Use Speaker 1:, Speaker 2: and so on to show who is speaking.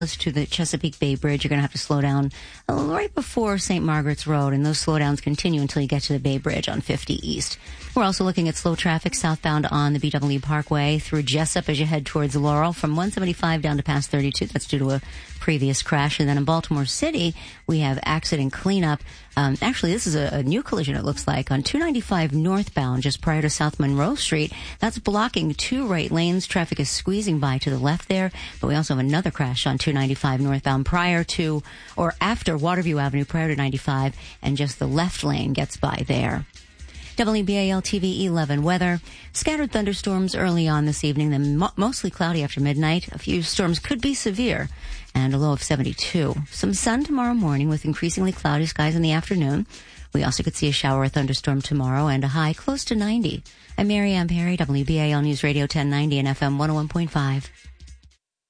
Speaker 1: to the Chesapeake Bay Bridge, you're going to have to slow down right before St. Margaret's Road, and those slowdowns continue until you get to the Bay Bridge on 50 East. We're also looking at slow traffic southbound on the BW Parkway through Jessup as you head towards Laurel from 175 down to past 32. That's due to a previous crash. And then in Baltimore City, we have accident cleanup. Actually, this is a new collision, it looks like, on 295 northbound, just prior to South Monroe Street. That's blocking two right lanes. Traffic is squeezing by to the left there. But we also have another crash on 295 northbound prior to, or after Waterview Avenue, prior to 95, and just the left lane gets by there. WBAL TV 11 weather. Scattered thunderstorms early on this evening, then mostly cloudy after midnight. A few storms could be severe, and a low of 72. Some sun tomorrow morning with increasingly cloudy skies in the afternoon. We also could see a shower or thunderstorm tomorrow and a high close to 90. I'm Mary Ann Perry, WBAL News Radio 1090 and FM 101.5.